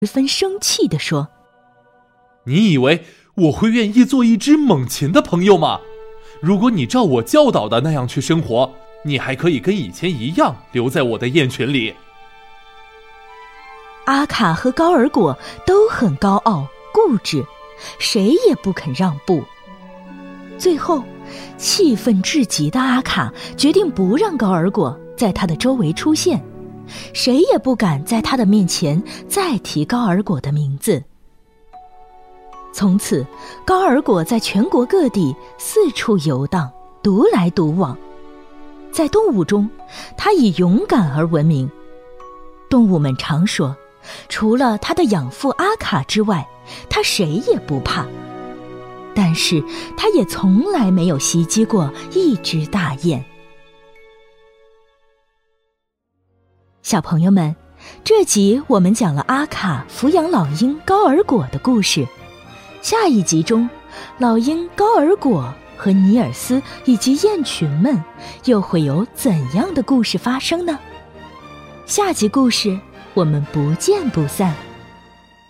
十分生气地说： 你以为我会愿意做一只猛禽的朋友吗？如果你照我教导的那样去生活，你还可以跟以前一样留在我的雁群里。 阿卡和高尔果都很高傲固执，谁也不肯让步。最后气愤至极的阿卡决定不让高尔果在他的周围出现，谁也不敢在他的面前再提高尔果的名字。从此高尔果在全国各地四处游荡，独来独往。在动物中，他以勇敢而闻名。动物们常说，除了他的养父阿卡之外，他谁也不怕。但是他也从来没有袭击过一只大雁。小朋友们，这集我们讲了阿卡抚养老鹰高尔果的故事。下一集中，老鹰高尔果和尼尔斯以及雁群们又会有怎样的故事发生呢？下集故事我们不见不散。